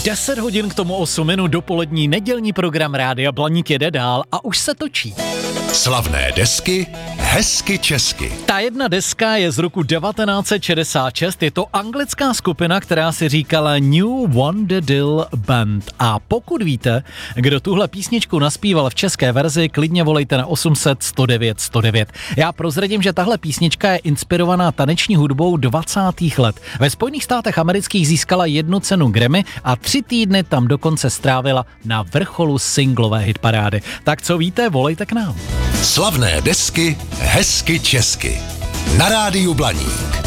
10 hodin k tomu 8 minut dopolední nedělní program Rádia Blaník jede dál a už se točí. Slavné desky, hezky česky. Ta jedna deska je z roku 1966, je to anglická skupina, která si říkala New Wandadill Band. A pokud víte, kdo tuhle písničku naspíval v české verzi, klidně volejte na 800 109 109. Já prozradím, že tahle písnička je inspirovaná taneční hudbou 20. let. Ve Spojených státech amerických získala 1 cenu Grammy a 3 týdny tam dokonce strávila na vrcholu singlové hitparády. Tak co víte, volejte k nám. Slavné desky, hezky česky. Na Rádiu Blaník.